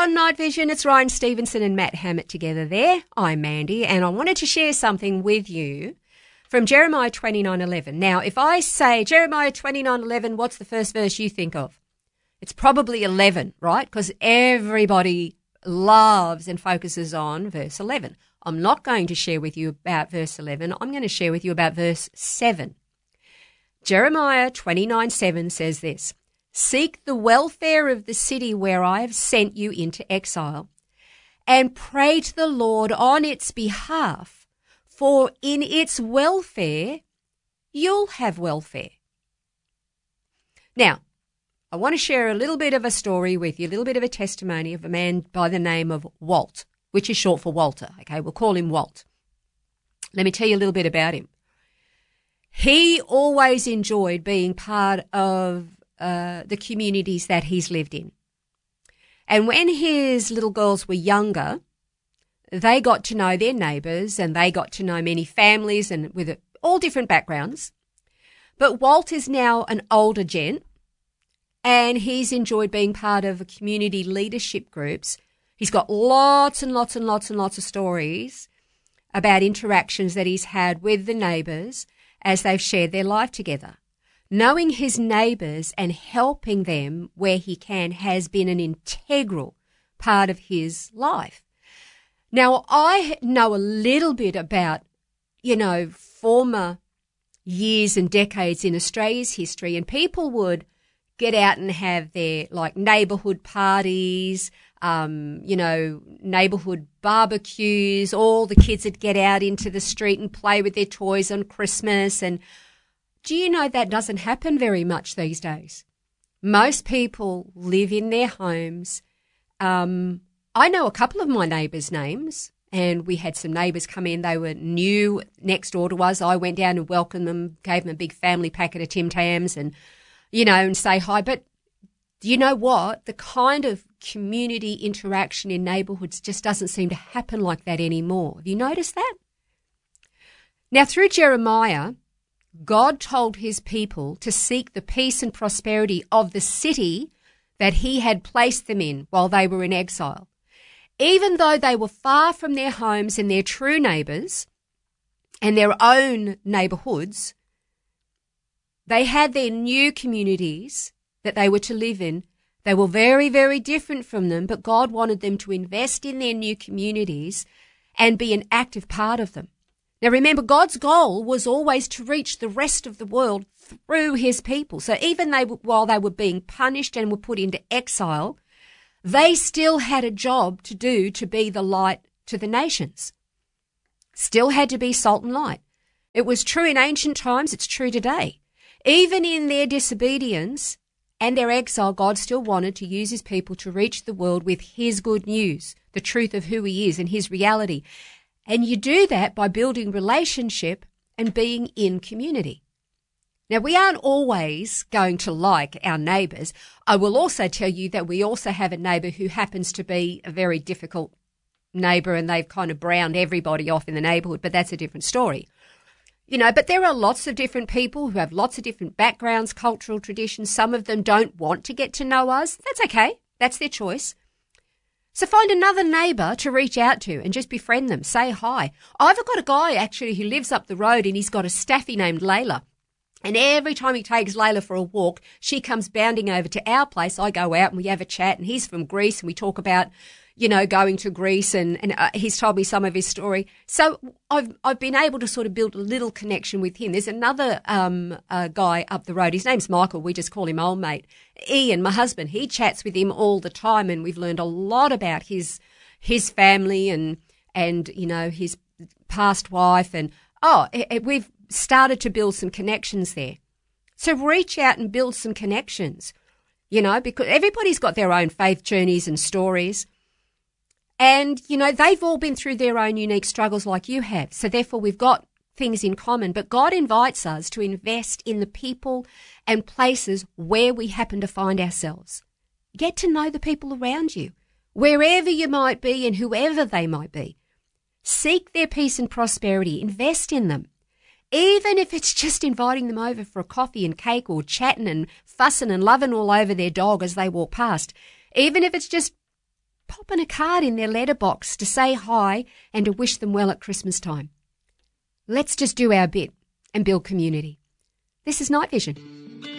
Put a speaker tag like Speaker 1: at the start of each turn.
Speaker 1: on Night Vision. It's Ryan Stevenson and Matt Hammett together there. I'm Mandy, and I wanted to share something with you from Jeremiah 29:11. Now, if I say Jeremiah 29:11, what's the first verse you think of? It's probably 11, right? Because everybody loves and focuses on verse 11. I'm not going to share with you about verse 11. I'm going to share with you about verse 7. Jeremiah 29:7 says this: "Seek the welfare of the city where I have sent you into exile, and pray to the Lord on its behalf, for in its welfare you'll have welfare." Now, I want to share a little bit of a story with you, a little bit of a testimony of a man by the name of Walt, which is short for Walter. Okay, we'll call him Walt. Let me tell you a little bit about him. He always enjoyed being part of the communities that he's lived in. And when his little girls were younger, they got to know their neighbours and they got to know many families and with all different backgrounds. But Walt is now an older gent, and he's enjoyed being part of community leadership groups. He's got lots and lots and lots and lots of stories about interactions that he's had with the neighbours as they've shared their life together. Knowing his neighbours and helping them where he can has been an integral part of his life. Now, I know a little bit about, former years and decades in Australia's history, and people would get out and have their neighbourhood parties, neighbourhood barbecues. All the kids would get out into the street and play with their toys on Christmas. And do you know that doesn't happen very much these days? Most people live in their homes. I know a couple of my neighbours' names, and we had some neighbours come in. They were new next door to us. I went down and welcomed them, gave them a big family packet of Tim Tams and say hi. But do you know what? The kind of community interaction in neighbourhoods just doesn't seem to happen like that anymore. Have you noticed that? Now, through Jeremiah, God told his people to seek the peace and prosperity of the city that he had placed them in while they were in exile. Even though they were far from their homes and their true neighbours and their own neighbourhoods, they had their new communities that they were to live in. They were very, very different from them, but God wanted them to invest in their new communities and be an active part of them. Now remember, God's goal was always to reach the rest of the world through his people. So even while they were being punished and were put into exile, they still had a job to do to be the light to the nations. Still had to be salt and light. It was true in ancient times, it's true today. Even in their disobedience and their exile, God still wanted to use his people to reach the world with his good news, the truth of who he is and his reality. And you do that by building relationship and being in community. Now, we aren't always going to like our neighbours. I will also tell you that we also have a neighbour who happens to be a very difficult neighbour, and they've kind of browned everybody off in the neighbourhood, but that's a different story. But there are lots of different people who have lots of different backgrounds, cultural traditions. Some of them don't want to get to know us. That's okay. That's their choice. So find another neighbour to reach out to and just befriend them. Say hi. I've got a guy actually who lives up the road, and he's got a staffy named Layla. And every time he takes Layla for a walk, she comes bounding over to our place. I go out and we have a chat, and he's from Greece, and we talk about going to Greece, and he's told me some of his story. So I've been able to sort of build a little connection with him. There's another guy up the road. His name's Michael. We just call him old mate. Ian, my husband, he chats with him all the time, and we've learned a lot about his family and his past wife, and we've started to build some connections there. So reach out and build some connections, because everybody's got their own faith journeys and stories. And, they've all been through their own unique struggles like you have. So therefore we've got things in common. But God invites us to invest in the people and places where we happen to find ourselves. Get to know the people around you, wherever you might be and whoever they might be. Seek their peace and prosperity. Invest in them. Even if it's just inviting them over for a coffee and cake, or chatting and fussing and loving all over their dog as they walk past. Even if it's just popping a card in their letterbox to say hi and to wish them well at Christmas time. Let's just do our bit and build community. This is Night Vision.